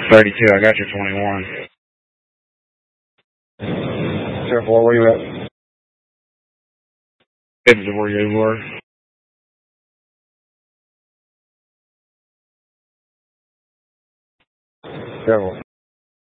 32, I got your 21. Sierra 4, where you at? This is where you were. Sierra